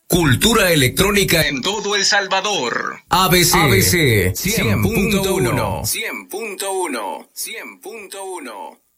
Cultura electrónica en todo El Salvador. ABC 100.1. 100.1. 100.1.